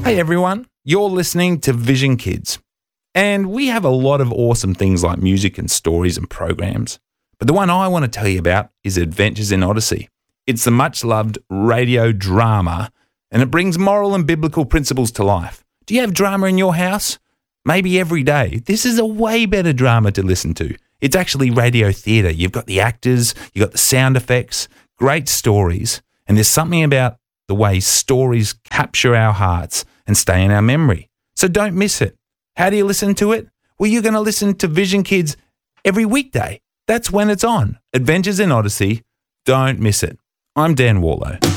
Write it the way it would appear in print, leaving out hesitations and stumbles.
Hey everyone, you're listening to Vision Kids. And we have a lot of awesome things like music and stories and programs. But the one I want to tell you about is Adventures in Odyssey. It's the much-loved radio drama, and it brings moral and biblical principles to life. Do you have drama in your house? Maybe every day. This is a way better drama to listen to. It's actually radio theatre. You've got the actors, you've got the sound effects, great stories, and there's something about the way stories capture our hearts and stay in our memory. So don't miss it. How do you listen to it? Well, you're going to listen to Vision Kids every weekday. That's when it's on. Adventures in Odyssey. Don't miss it. I'm Dan Warlow.